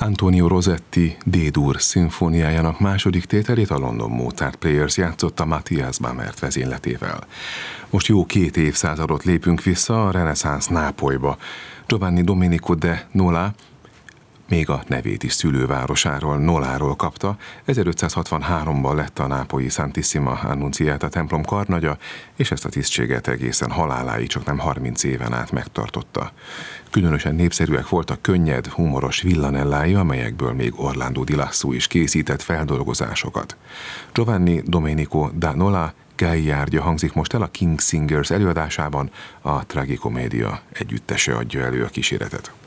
Antonio Rosetti D-dur szimfóniájának második tételét a London Mozart Players játszotta Matthias Bamert vezényletével. Most jó 2 évszázadot lépünk vissza a reneszánsz Nápolyba. Giovanni Domenico de Nola még a nevét is szülővárosáról, Noláról kapta. 1563-ban lett a nápolyi Santissima Annunziata templom karnagya, és ezt a tisztséget egészen haláláig csaknem 30 éven át megtartotta. Különösen népszerűek voltak könnyed, humoros villanellái, amelyekből még Orlando di Lasso is készített feldolgozásokat. Giovanni Domenico da Nola Gagliardia hangzik most el a King Singers előadásában, a Tragicomédia együttese adja elő a kíséretet.